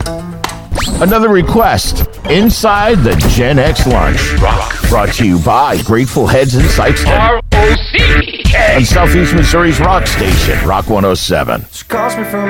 Another request, Inside the Gen X Lunch. Brought to you by Grateful Heads in Sykeston. ROCK. On Southeast Missouri's Rock Station, Rock 107. She calls me from